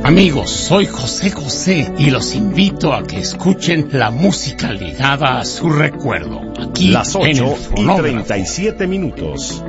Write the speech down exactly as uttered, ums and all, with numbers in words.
Amigos, soy José José y los invito a que escuchen la música ligada a su recuerdo. Aquí Las en el ocho y Fonógrafo. treinta y siete minutos.